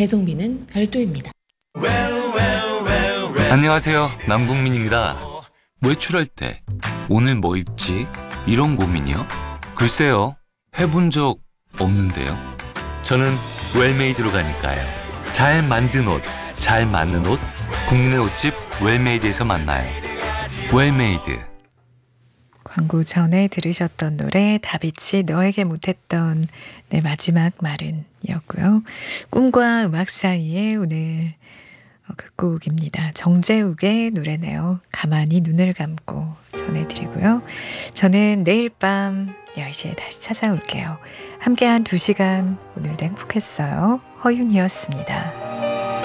배송비는 별도입니다. 안녕하세요. 남궁민입니다. 외출할 때 오늘 뭐 입지? 이런 고민이요? 글쎄요. 해본 적 없는데요. 저는 웰메이드로 가니까요. 잘 만든 옷, 잘 맞는 옷, 국내 옷집 웰메이드에서 만나요. 웰메이드. 광고 전에 들으셨던 노래 다비치 너에게 못했던 내 마지막 말은 이었고요. 꿈과 음악 사이에 오늘 끝곡입니다. 정재욱의 노래네요. 가만히 눈을 감고 전해드리고요. 저는 내일 밤 10시에 다시 찾아올게요. 함께한 2시간 오늘도 행복했어요. 허윤이었습니다.